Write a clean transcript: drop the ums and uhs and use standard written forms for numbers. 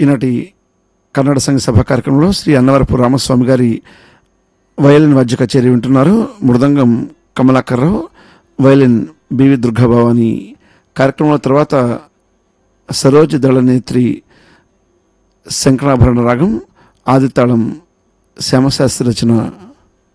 ఈనాటి కన్నడ సంగీత సభ కార్యక్రమంలో శ్రీ అన్నవరపు రామస్వామి గారి వయలిన్ వాద్య కచేరీ వింటున్నారు. మృదంగం కమలాకర్రావు, వయలిన్ బివి దుర్గాభవాని. కార్యక్రమంలో తర్వాత సరోజ దళనేత్రి శంకరాభరణ రాగం, ఆదితాళం శ్యామశాస్త్రి రచన